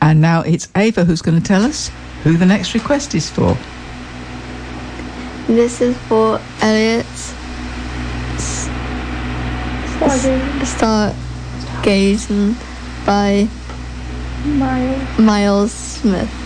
And now it's Ava who's going to tell us who the next request is for. This is for Elliot's Stargazing by Miles Smith.